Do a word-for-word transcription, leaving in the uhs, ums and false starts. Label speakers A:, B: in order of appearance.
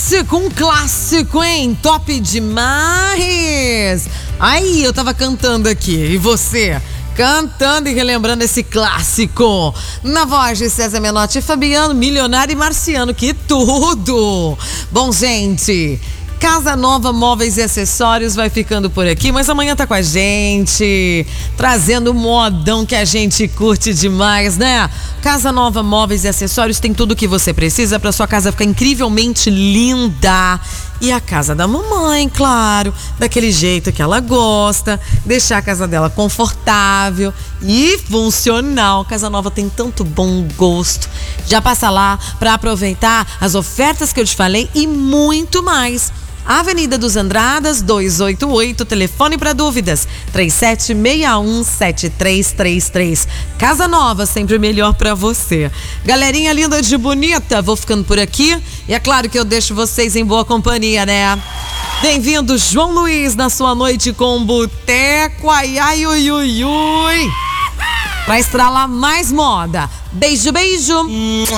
A: clássico, um clássico, hein? Top demais! Aí, eu tava cantando aqui, e você? Cantando e relembrando esse clássico. Na voz de César Menotti, Fabiano, Milionário e Marciano, que tudo! Bom, gente, Casa Nova Móveis e Acessórios vai ficando por aqui, mas amanhã tá com a gente, trazendo o modão que a gente curte demais, né? Casa Nova Móveis e Acessórios tem tudo o que você precisa para sua casa ficar incrivelmente linda. E a casa da mamãe, claro, daquele jeito que ela gosta, deixar a casa dela confortável e funcional. Casa Nova tem tanto bom gosto. Já passa lá para aproveitar as ofertas que eu te falei e muito mais. Avenida dos Andradas, duzentos e oitenta e oito, telefone para dúvidas, três sete seis um, sete três três três. Casa Nova, sempre melhor para você. Galerinha linda de bonita, vou ficando por aqui e é claro que eu deixo vocês em boa companhia, né? Bem-vindo, João Luiz, na sua noite com Boteco, ai, ai, ui, ui, ui. Pra estralar mais moda. Beijo, beijo.